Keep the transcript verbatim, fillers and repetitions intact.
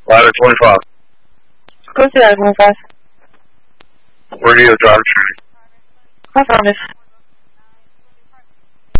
Ladder twenty-five. Go to ladder twenty-five. Where do you drive training? Affirmative.